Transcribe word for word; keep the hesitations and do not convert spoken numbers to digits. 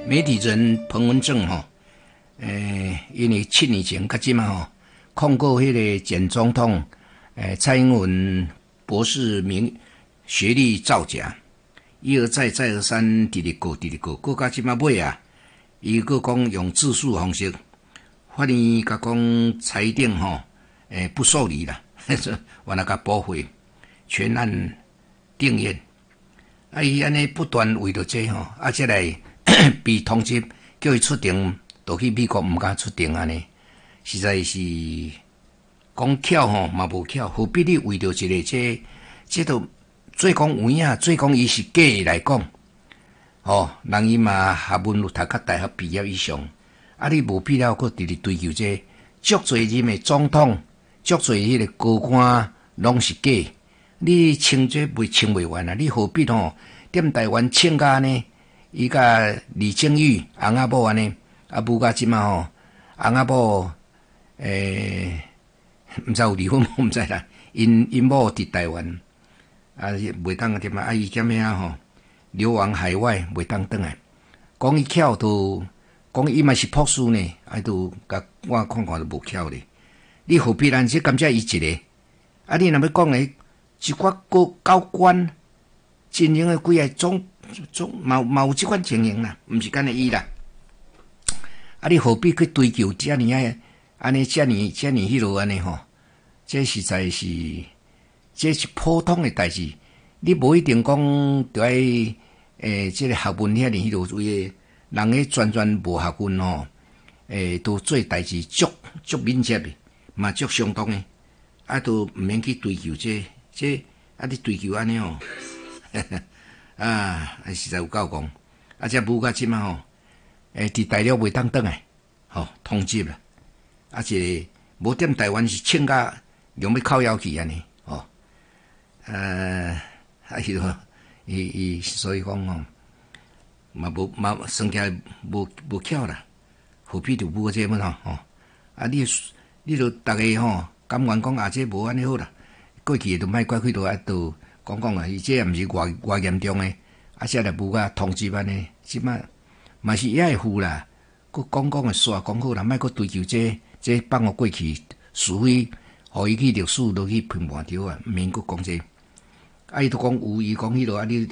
媒体人彭文正吼，诶，因为七年前较即嘛吼，控告迄个前总统诶蔡英文博士名学历造假，一而再再而三直直告直直告，告到即嘛尾啊，伊佫讲用自诉方式，法院甲讲裁定吼，诶不受理啦，完了甲驳回，全案定谳。啊，伊安尼不断为着这吼，啊，再来被通知叫伊出庭，倒去美国毋敢出庭安尼，实在是讲巧吼嘛无巧，何必你为着一个这这都做讲有影，做讲伊是假的来讲，哦，人伊嘛学问有读到大学毕业以上，啊，你无必要搁直直追求这足侪任的总统，足侪迄个高官拢是假。你清这袂清袂完啊！你何必吼踮台湾清甲呢？伊甲李正宇翁仔某安尼，啊母甲即嘛吼，翁仔某诶，毋知有离婚无毋知啦。因因某伫台湾，啊袂当啊点啊，啊伊兼遐吼流亡海外，袂当转来。讲伊巧都讲伊嘛是博士呢，啊都甲我看看都无巧咧。你何必咱只感谢伊一个？啊你若要讲诶？一寡高高官经营的几个总总嘛嘛有即款情形啦，毋是干那伊啦。啊，你何必去追求遮尔啊？安尼遮尔遮尔迄落安尼吼？这实在是这是普通的代志。你无一定讲着爱诶，即、这个学问遐尔迄落位，人个全全无学问吼，诶，都做代志足足敏捷的，嘛足相当的，啊，都毋免去追求这。这啊，你追求安尼哦，啊，实在有够讲，啊，这母甲即嘛吼，诶，伫大陆袂当转来，吼，通缉啦，啊，一个无踮台湾是请甲用要靠腰去安尼，吼，呃，啊，迄落，伊伊所以讲吼，嘛无嘛算起来无无巧啦，何必就无这么吼，吼，啊，你你著逐个吼，甘愿讲啊，这无安尼好啦。过去都莫怪去，都啊都讲讲啊，伊这也毋是偌偌严重诶，啊，遮来无甲通知安尼，即摆嘛是也会负啦。佮讲讲诶，煞讲好啦，莫佮追求这这放互过去，除非互伊去历史落去评判着啊，毋免佮讲这。啊，伊都讲有，伊讲迄落啊，你